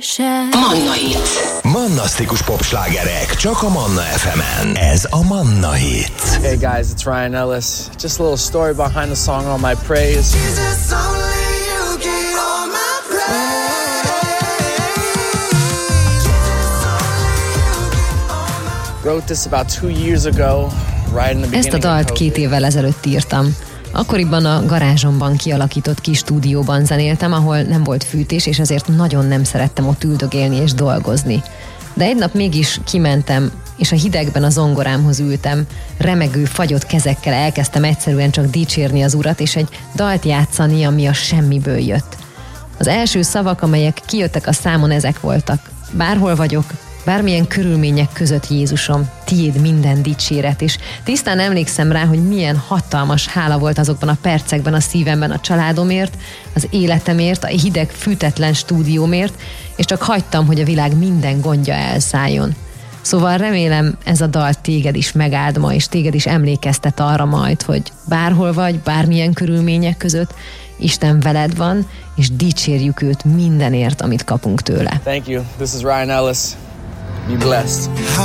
Manna Hit. Mannasztikus popslágerek csak a Manna FM-en. Ez a Manna Hit. Hey guys, it's Ryan Ellis. Just a little story behind the song All My Praise. Wrote this about 2 years ago, right in the beginning. Ezt a dalt 2 évvel ezelőtt írtam. Akkoriban a garázsomban kialakított kis stúdióban zenéltem, ahol nem volt fűtés, és ezért nagyon nem szerettem ott üldögélni és dolgozni. De egy nap mégis kimentem, és a hidegben a zongorámhoz ültem, remegő, fagyott kezekkel elkezdtem egyszerűen csak dicsérni az Urat, és egy dalt játszani, ami a semmiből jött. Az első szavak, amelyek kijöttek a számon, ezek voltak. Bárhol vagyok, bármilyen körülmények között, Jézusom, tiéd minden dicséret, és tisztán emlékszem rá, hogy milyen hatalmas hála volt azokban a percekben a szívemben a családomért, az életemért, a hideg, fűtetlen stúdiómért, és csak hagytam, hogy a világ minden gondja elszálljon. Szóval remélem, ez a dal téged is megáld ma, és téged is emlékeztet arra majd, hogy bárhol vagy, bármilyen körülmények között, Isten veled van, és dicsérjük őt mindenért, amit kapunk tőle. Thank you. This is Ryan Ellis. Be blessed.